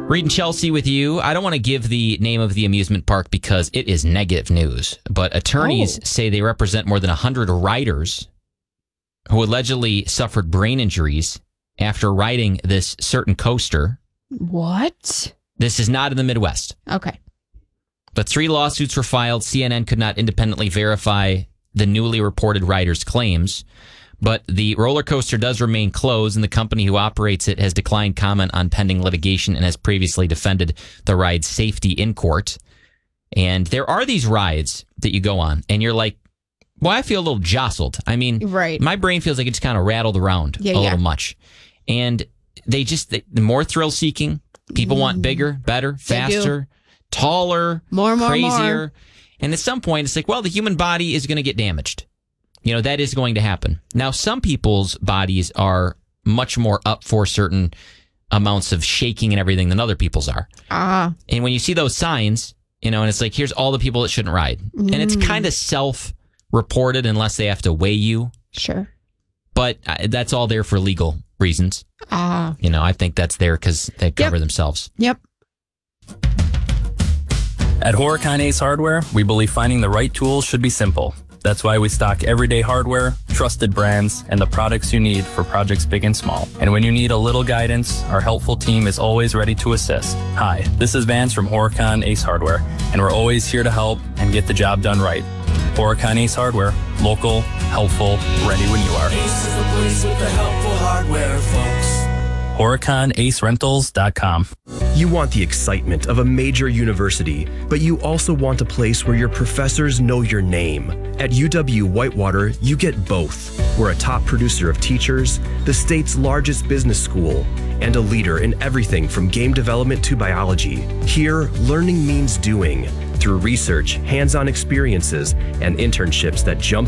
Reed and Chelsea with you. I don't want to give the name of the amusement park because it is negative news, but attorneys say they represent more than 100 riders who allegedly suffered brain injuries after riding this certain coaster. What? This is not in the Midwest. Okay. But 3 lawsuits were filed. CNN could not independently verify the newly reported riders' claims. But the roller coaster does remain closed, and the company who operates it has declined comment on pending litigation and has previously defended the ride's safety in court. And there are these rides that you go on, and you're like, well, I feel a little jostled. I mean, right. My brain feels like it just kind of rattled around a little much. And the more thrill-seeking, people want bigger, better, faster, taller, more, crazier. More. And at some point, it's like, well, the human body is going to get damaged. You know, that is going to happen. Now, some people's bodies are much more up for certain amounts of shaking and everything than other people's are. And when you see those signs, you know, and it's like, here's all the people that shouldn't ride. And it's kind of self-reported unless they have to weigh you. Sure. But that's all there for legal reasons. You know, I think that's there because they cover themselves. Yep. At Horicon Ace Hardware, we believe finding the right tools should be simple. That's why we stock everyday hardware, trusted brands, and the products you need for projects big and small. And when you need a little guidance, our helpful team is always ready to assist. Hi, this is Vance from Horicon Ace Hardware, and we're always here to help and get the job done right. Horicon Ace Hardware, local, helpful, ready when you are. Ace is the place with the helpful hardware, folks. HoriconAceRentals.com. You want the excitement of a major university, but you also want a place where your professors know your name. At UW Whitewater, you get both. We're a top producer of teachers, the state's largest business school, and a leader in everything from game development to biology. Here, learning means doing through research, hands-on experiences, and internships that jump